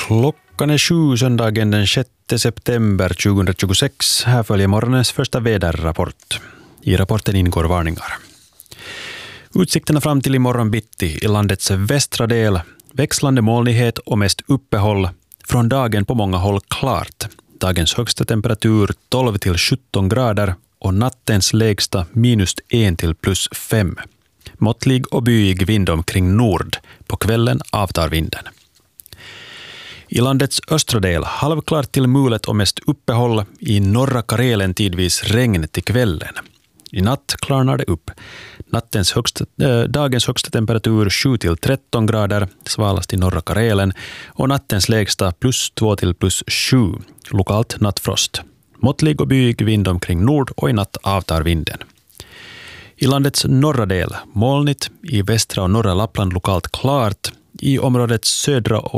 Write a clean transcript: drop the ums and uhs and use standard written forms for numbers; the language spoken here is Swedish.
Klockan är 7 söndagen den 6 september 2026. Här följer morgonens första väderrapport. I rapporten ingår varningar. Utsikterna fram till imorgon bitti i landets västra del. Växlande molnighet och mest uppehåll. Från dagen på många håll klart. Dagens högsta temperatur 12 till 17 grader och nattens lägsta -1 till +5. Måttlig och byig vind omkring nord. På kvällen avtar vinden. I landets östra del halvklart till mulet och mest uppehåll. I norra Karelen tidvis regn till kvällen. I natt klarnar det upp. Dagens högsta temperatur 7 till 13 grader, svalast i norra Karelen, och nattens lägsta +2 till +7, lokalt nattfrost. Måttlig och byig vind omkring nord och i natt avtar vinden. I landets norra del molnigt, i västra och norra Lappland lokalt klart, i områdets södra och